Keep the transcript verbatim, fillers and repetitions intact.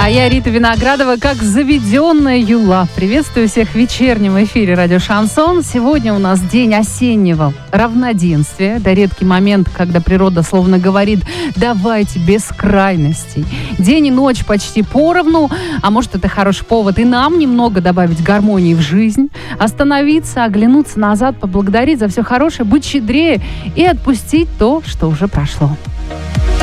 я, Рита Виноградова, как заведенная юла. Приветствую всех в вечернем эфире радио Шансон. Сегодня у нас день осеннего равноденствия. Да, редкий момент, когда природа словно говорит: давайте без крайностей. День и ночь почти поровну, а может, это хороший повод и нам немного добавить гармонии в жизнь, остановиться, оглянуться назад, поблагодарить за все хорошее, быть щедрее и отпустить то, что уже прошло.